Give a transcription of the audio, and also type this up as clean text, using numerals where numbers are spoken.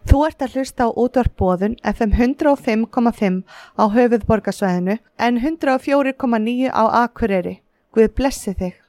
Þú ert að hlusta á útvarp Boðun FM 105,5 á höfuðborgarsvæðinu en 104,9 á Akureyri. Guð blessi þig.